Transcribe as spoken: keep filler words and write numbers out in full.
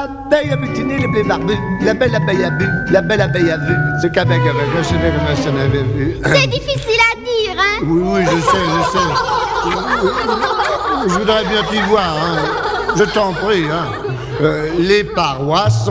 l'abeille a butiné le blé barbu, la belle abeille a bu, la belle abeille a vu, ce qu'avec avec, je sais pas comment ça m'avait vu. C'est difficile à dire, hein? Oui, oui, je sais, je sais. Je voudrais bien t'y voir, hein. Je t'en prie, hein. Euh, les parois sont